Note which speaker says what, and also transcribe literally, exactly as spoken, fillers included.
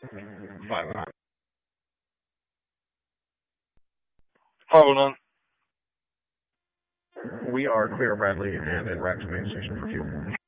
Speaker 1: Five. Hold on. We are Clear Bradley and in Rack Main Station for fuel.